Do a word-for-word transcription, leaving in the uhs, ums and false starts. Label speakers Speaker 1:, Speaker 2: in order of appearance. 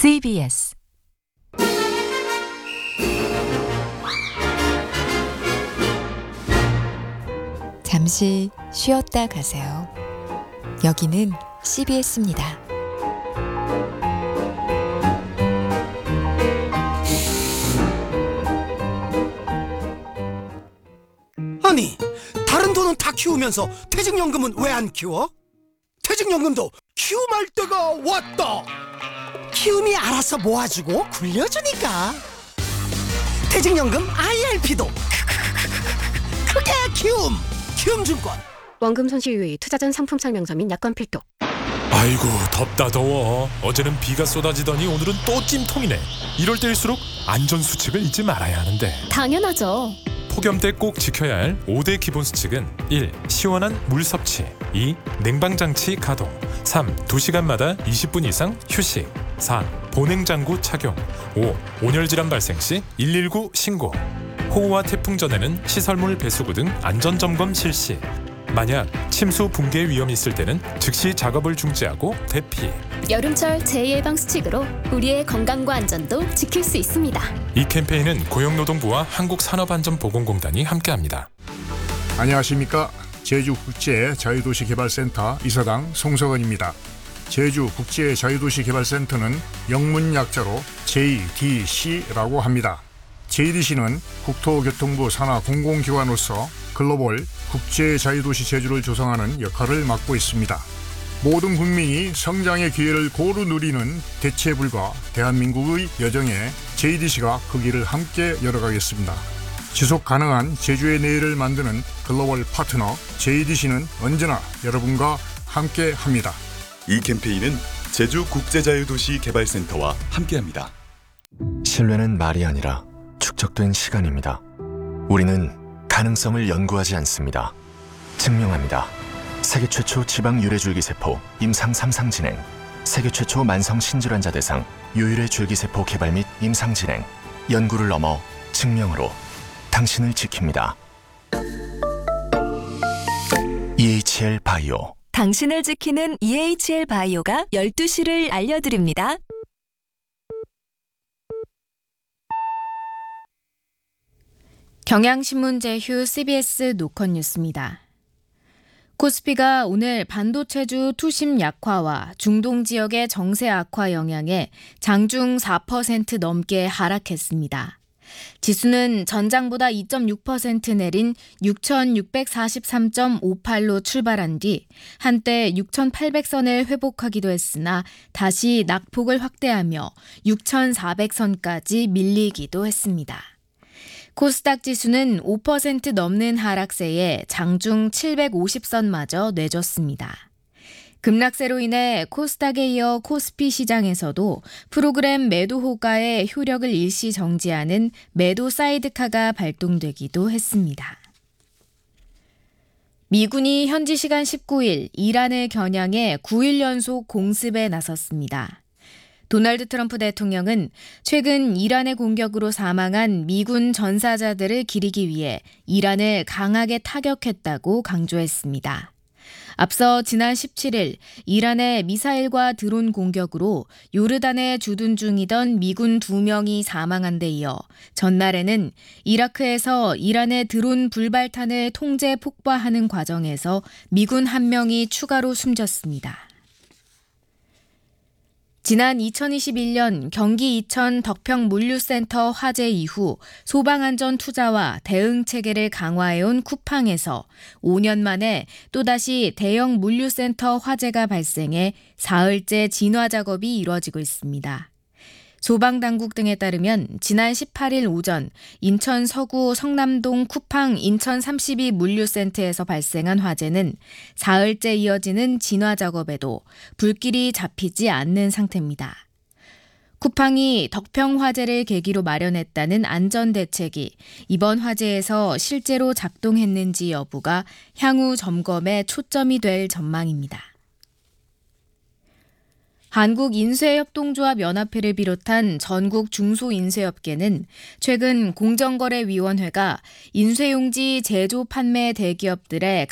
Speaker 1: 씨비에스 잠시 쉬었다 가세요. 여기는 씨비에스입니다.
Speaker 2: 아니, 다른 돈은 다 키우면서 퇴직연금은 왜 안 키워? 퇴직연금도 키움할 때가 왔다. 키움이 알아서 모아주고 굴려주니까. 퇴직연금 아이알피도 그게 키움. 키움증권.
Speaker 3: 원금 손실 유의, 투자 전 상품 설명서 및 약관 필독.
Speaker 4: 아이고 덥다 더워. 어제는 비가 쏟아지더니 오늘은 또 찜통이네. 이럴 때일수록 안전수칙을 잊지 말아야 하는데.
Speaker 3: 당연하죠.
Speaker 4: 폭염 때 꼭 지켜야 할 오 대 기본 수칙은 일. 시원한 물 섭취, 이. 냉방장치 가동, 삼. 두 시간마다 이십 분 이상 휴식, 사. 보냉장구 착용, 오. 온열질환 발생 시 일일구 신고. 호우와 태풍 전에는 시설물 배수구 등 안전점검 실시. 만약 침수 붕괴 위험이 있을 때는 즉시 작업을 중지하고 대피.
Speaker 3: 여름철 재예방 수칙으로 우리의 건강과 안전도 지킬 수 있습니다.
Speaker 4: 이 캠페인은 고용노동부와 한국산업안전보건공단이 함께합니다.
Speaker 5: 안녕하십니까. 제주국제자유도시개발센터 이사장 송석원입니다. 제주국제자유도시개발센터는 영문 약자로 제이디씨라고 합니다. 제이디씨는 국토교통부 산하 공공기관으로서 글로벌 국제자유도시 제주를 조성하는 역할을 맡고 있습니다. 모든 국민이 성장의 기회를 고루 누리는 대체불가 대한민국의 여정에 제이디씨가 그 길을 함께 열어가겠습니다. 지속 가능한 제주의 내일을 만드는 글로벌 파트너 제이디씨는 언제나 여러분과 함께합니다.
Speaker 6: 이 캠페인은 제주국제자유도시개발센터와 함께합니다.
Speaker 7: 신뢰는 말이 아니라 축적된 시간입니다. 우리는 가능성을 연구하지 않습니다. 증명합니다. 세계 최초 지방 유래줄기세포 임상 삼 상 진행, 세계 최초 만성 신질환자 대상 유유래 줄기세포 개발 및 임상 진행, 연구를 넘어 증명으로 당신을 지킵니다. 이에이치엘 바이오.
Speaker 1: 당신을 지키는 이에이치엘 바이오가 열두 시를 알려드립니다.
Speaker 8: 경향신문 제휴 씨비에스 노컷 뉴스입니다. 코스피가 오늘 반도체주 투심 약화와 중동 지역의 정세 악화 영향에 장중 사 퍼센트 넘게 하락했습니다. 지수는 전장보다 이 점 육 퍼센트 내린 육천육백사십삼 점 오팔로 출발한 뒤 한때 육천팔백 선을 회복하기도 했으나 다시 낙폭을 확대하며 육천사백 선까지 밀리기도 했습니다. 코스닥 지수는 오 퍼센트 넘는 하락세에 장중 칠백오십 선마저 내줬습니다. 급락세로 인해 코스닥에 이어 코스피 시장에서도 프로그램 매도 호가의 효력을 일시 정지하는 매도 사이드카가 발동되기도 했습니다. 미군이 현지 시간 십구 일 이란을 겨냥해 구 일 연속 공습에 나섰습니다. 도널드 트럼프 대통령은 최근 이란의 공격으로 사망한 미군 전사자들을 기리기 위해 이란을 강하게 타격했다고 강조했습니다. 앞서 지난 십칠 일 이란의 미사일과 드론 공격으로 요르단에 주둔 중이던 미군 두 명이 사망한 데 이어 전날에는 이라크에서 이란의 드론 불발탄을 통제 폭파하는 과정에서 미군 한 명이 추가로 숨졌습니다. 지난 이천이십일 년 경기 이천 덕평물류센터 화재 이후 소방안전 투자와 대응 체계를 강화해온 쿠팡에서 오 년 만에 또다시 대형 물류센터 화재가 발생해 사흘째 진화 작업이 이뤄지고 있습니다. 소방당국 등에 따르면 지난 십팔 일 오전 인천 서구 성남동 쿠팡 인천 삼십이 물류센터에서 발생한 화재는 사흘째 이어지는 진화 작업에도 불길이 잡히지 않는 상태입니다. 쿠팡이 덕평 화재를 계기로 마련했다는 안전대책이 이번 화재에서 실제로 작동했는지 여부가 향후 점검에 초점이 될 전망입니다. 한국인쇄협동조합연합회를 비롯한 전국 중소인쇄업계는 최근 공정거래위원회가 인쇄용지 제조 판매 대기업들의